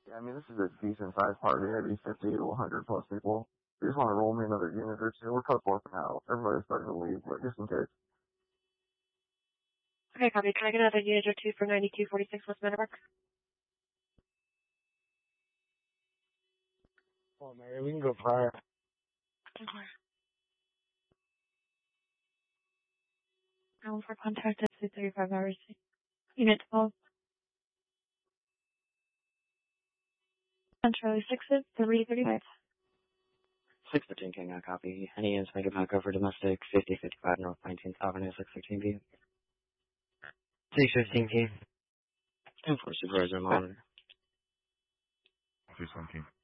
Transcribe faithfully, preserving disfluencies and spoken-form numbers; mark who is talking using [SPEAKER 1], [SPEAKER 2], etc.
[SPEAKER 1] Yeah, I mean, this is a decent-sized party, maybe fifty to one hundred plus people. You just want to roll me another unit or two. We're cut four for now. Everybody's starting to leave, but just in case.
[SPEAKER 2] Okay, copy. Can I get another unit or two for ninety-two forty-six West Meadowbrook?
[SPEAKER 3] Oh, Mary, we can go prior.
[SPEAKER 2] Okay. Now for contact at two thirty-five hours. Unit twelve. Charlie six is three thirty-five.
[SPEAKER 4] six thirteen King, I copy. Any units make it back over domestic, fifty fifty-five North nineteenth Avenue, six thirteen B.
[SPEAKER 5] six fifteen King.
[SPEAKER 4] And for supervisor monitor.
[SPEAKER 6] six seventeen.